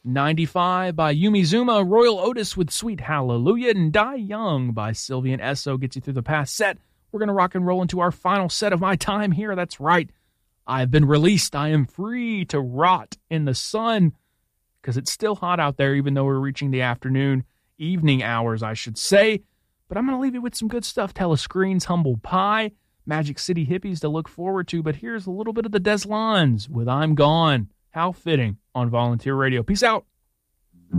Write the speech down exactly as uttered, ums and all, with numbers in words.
ninety-five by Yumi Zuma, Royal Otis with Sweet Hallelujah, and Die Young by Sylvian Esso gets you through the past set. We're going to rock and roll into our final set of my time here. That's right. I've been released. I am free to rot in the sun because it's still hot out there, even though we're reaching the afternoon, evening hours, I should say. But I'm going to leave you with some good stuff. Telescreen's Humble Pie, Magic City Hippies to look forward to. But here's a little bit of the Deslons with I'm Gone. How fitting on Volunteer Radio. Peace out.